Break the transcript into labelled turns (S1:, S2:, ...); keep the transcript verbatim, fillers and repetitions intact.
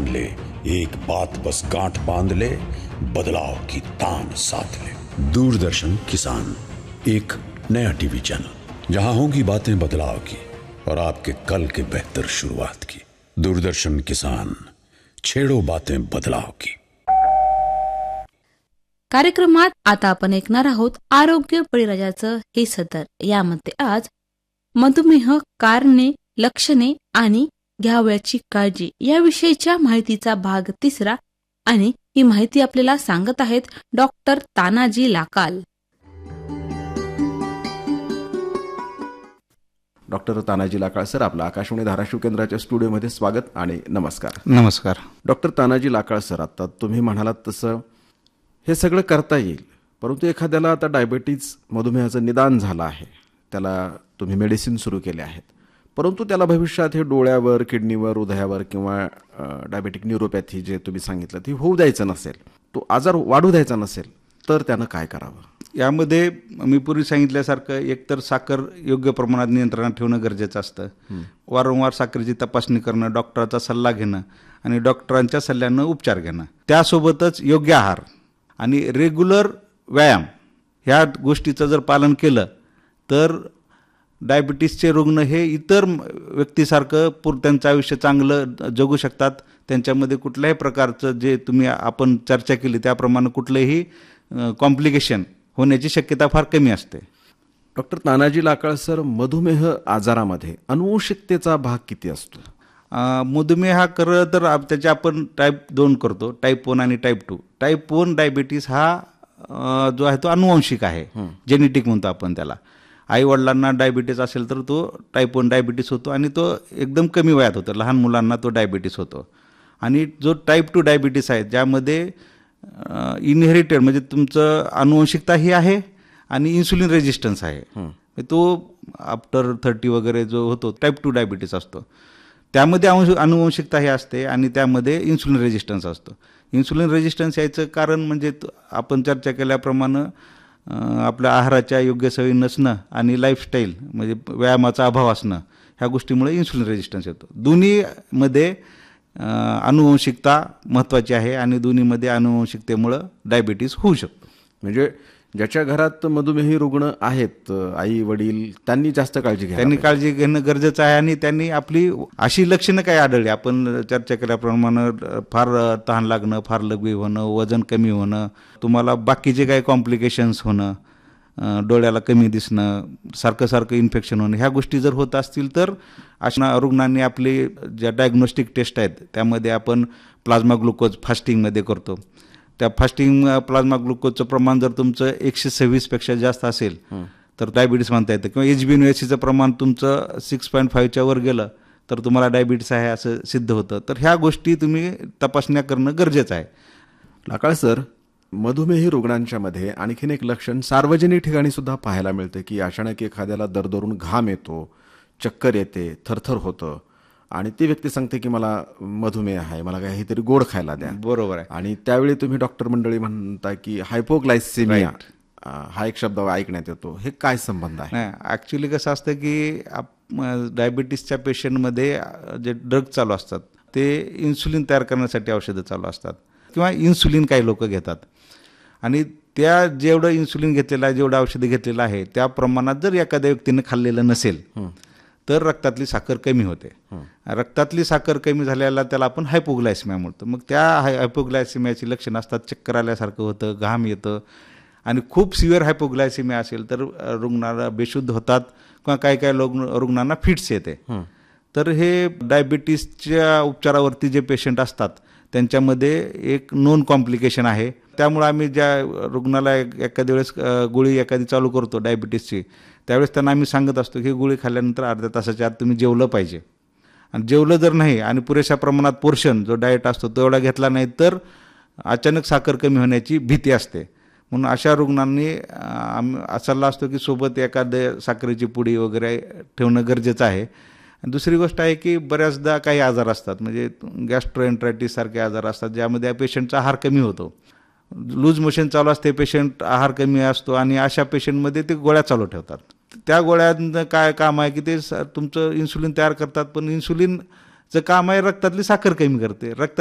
S1: ठान ले, एक बात बस गांठ बांध ले, बदलाव की तान साथ ले। दूरदर्शन किसान, एक नया टीवी चैनल जहां होंगी बातें बदलाव की और आपके कल के बेहतर शुरुआत की। दूरदर्शन किसान, छेडो बातें बदलाव की।
S2: कार्यक्रमात आता आपण ऐकणार आहोत आरोग्य बळीराजाचं हे सदर। यामध्ये आज मधुमेह, कारणे, लक्षणे आणि घ्यावयाची काळजी याविषयीच्या माहितीचा भाग तिसरा, आणि ही माहिती आपल्याला सांगत आहेत doctor Tanaji लाकाल।
S3: Doctor Tanaji लाकाळ sir, आपलं आकाशवाणी धाराशिव केंद्राच्या स्टुडिओमध्ये स्वागत आणि नमस्कार।
S4: नमस्कार
S3: डॉक्टर तानाजी लाकाळ सर, आता तुम्ही म्हणालात तसं हे सगळं करता येईल, परंतु एखाद्याला आता डायबेटीज, मधुमेहाचं निदान झालं आहे, त्याला तुम्ही मेडिसिन सुरू केले आहेत, परंतु त्याला भविष्यात हे डोळ्यावर, किडनीवर, हृदयावर किंवा डायबेटिक न्यूरोपॅथी जे तुम्ही सांगितलं ती होऊ द्यायचं नसेल, तो आजार वाढू द्यायचा नसेल, तर त्यानं काय करावं?
S4: यामध्ये मी पूर्वी सांगितल्यासारखं एकतर साखर योग्य प्रमाणात नियंत्रणात ठेवणं गरजेचं असतं, वारंवार साखरेची तपासणी करणं, डॉक्टरांचा सल्ला घेणं आणि डॉक्टरांच्या सल्ल्यानं उपचार घेणं, त्यासोबतच योग्य आहार आणि रेग्युलर व्यायाम ह्या गोष्टीचं जर पालन केलं तर डायबिटीसचे रुग्ण हे इतर व्यक्तीसारखं पूर त्यांचं आयुष्य चांगलं जगू शकतात। त्यांच्यामध्ये कुठल्याही प्रकारचं जे तुम्ही आपण चर्चा केली त्याप्रमाणे कुठलंही कॉम्प्लिकेशन होण्याची शक्यता फार कमी असते।
S3: डॉक्टर तानाजी लाकाळ सर, मधुमेह आजारामध्ये अनुवंशिकतेचा भाग किती असतो?
S4: मधुमेह हा खरं तर त्याचे आपण टाईप दोन करतो, टाईप वन आणि type two. Type one diabetes हा जो आहे तो अनुवंशिक आहे, जेनेटिक म्हणतो आपण त्याला। आई वडिलांना डायबिटीस असेल तर तो टाईप वन डायबिटीस होतो आणि तो एकदम कमी वयात होतो, लहान मुलांना तो डायबिटीस होतो। आणि जो टाईप टू डायबिटीस आहे ज्यामध्ये इनहेरिटेड म्हणजे तुमचं अनुवंशिकता ही आहे आणि इन्सुलिन रेजिस्टन्स आहे, तो आफ्टर थर्टी वगैरे जो होतो टाईप टू डायबिटीस असतो, त्यामध्ये अनुवंशिकता ही असते आणि त्यामध्ये इन्सुलिन रेजिस्टन्स असतो। इन्सुलिन रेजिस्टन्स यायचं कारण म्हणजे आपण चर्चा केल्याप्रमाणे आपल्या आहाराच्या योग्य सवयी नसणं आणि लाईफस्टाईल म्हणजे व्यायामाचा अभाव असणं, ह्या गोष्टीमुळे इन्सुलिन रेजिस्टन्स येतो। दोन्हीमध्ये अनुवंशिकता महत्त्वाची आहे आणि दोन्हीमध्ये अनुवंशिकतेमुळे डायबिटीस होऊ शकतो।
S3: म्हणजे ज्याच्या घरात मधुमेही रुग्ण आहेत, आई वडील, त्यांनी जास्त काळजी घ्या
S4: त्यांनी काळजी घेणं गरजेचं आहे आणि त्यांनी आपली अशी लक्षणं काय आढळली, आपण चर्चा केल्याप्रमाणे फार तहान लागणं, फार लघवी होणं, वजन कमी होणं, तुम्हाला बाकीचे काही कॉम्प्लिकेशन्स होणं, डोळ्याला कमी दिसणं, सारखं सारखं इन्फेक्शन होणं, ह्या गोष्टी जर होत असतील तर अशा रुग्णांनी आपली ज्या डायग्नोस्टिक टेस्ट आहेत त्यामध्ये आपण प्लाझ्मा ग्लुकोज फास्टिंगमध्ये करतो, त्या फास्टिंग प्लाझ्मा ग्लुकोजचं प्रमाण जर तुमचं एकशे सव्वीसपेक्षा जास्त असेल तर डायबिटीस म्हणता येतं, किंवा एच बी एन एसीचं प्रमाण तुमचं सिक्स पॉईंट फाईव्हच्या वर गेलं तर तुम्हाला डायबिटीस आहे असं सिद्ध होतं। तर ह्या गोष्टी तुम्ही तपासण्या करणं गरजेचं आहे।
S3: लाकाळ सर, मधुमेही रुग्णांच्या मध्ये आणखीन एक लक्षण सार्वजनिक ठिकाणी सुद्धा पाहायला मिळतं की अचानक एखाद्याला दरदरून घाम येतो, चक्कर येते, थरथर होतं आणि ती व्यक्ती सांगते की मला मधुमेह आहे, मला काहीतरी गोड खायला द्या।
S4: बरोबर आहे।
S3: आणि त्यावेळी तुम्ही डॉक्टर मंडळी म्हणता की हायपोग्लायसेमिया हा एक शब्द ऐकण्यात येतो, हे काय संबंध आहे?
S4: नाही, ॲक्च्युली कसं असतं की डायबिटीसच्या पेशंटमध्ये जे ड्रग चालू असतात ते इन्सुलिन तयार करण्यासाठी औषधं चालू असतात किंवा इन्सुलिन काही लोक घेतात आणि त्या जेवढं इन्सुलिन घेतलेलं आहे, जेवढं औषधं घेतलेलं आहे त्या प्रमाणात जर एखाद्या व्यक्तीने खाल्लेलं नसेल तर रक्तातली साखर कमी होते। रक्तातली साखर कमी झाल्याला त्याला आपण हायपोग्लायसेमिया म्हणतो। मग त्या हायपोग्लायसेमियाची लक्षणं असतात, चक्कर आल्यासारखं होतं, घाम येतं आणि खूप सिव्हिअर हायपोग्लायसेमिया असेल तर रुग्णाला बेशुद्ध होतात किंवा काही काही लोक रुग्णांना फिट्स येते। तर हे डायबिटीसच्या उपचारावरती जे पेशंट असतात त्यांच्यामध्ये एक नोन कॉम्प्लिकेशन आहे, त्यामुळे आम्ही ज्या रुग्णाला एखाद्या वेळेस गोळी एखादी चालू करतो डायबिटीसची त्यावेळेस त्यांना आम्ही सांगत असतो की गोळी खाल्ल्यानंतर अर्ध्या तासाच्या आत तुम्ही जेवलं पाहिजे, आणि जेवलं जर नाही आणि पुरेशा प्रमाणात पोर्शन जो डाएट असतो तो एवढा घेतला नाही तर अचानक साखर कमी होण्याची भीती असते। म्हणून अशा रुग्णांनी सल्ला असतो की सोबत एखाद्या साखरेची पुडी वगैरे ठेवणं गरजेचं आहे। दुसरी गोष्ट आहे की बऱ्याचदा काही आजार असतात, म्हणजे गॅस्ट्रोएंट्रायटिस सारखे आजार असतात ज्यामध्ये या पेशंटचा आहार कमी होतो, लूज मोशन चालू असते, पेशंट आहार कमी असतो आणि अशा पेशंटमध्ये ते गोळ्या चालू ठेवतात। त्या गोळ्यांचं काय काम आहे की ते तुमचं इन्सुलिन तयार करतात, पण इन्सुलिनचं काम आहे रक्तातली साखर कमी करते, रक्त